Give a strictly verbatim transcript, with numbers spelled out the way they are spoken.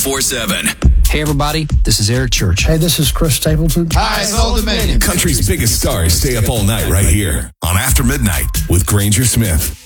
four seven. Hey, everybody. This is Eric Church. Hey, this is Chris Stapleton. Hi, it's Old Dominion. Country's biggest stars stay up all night right here on After Midnight with Granger Smith.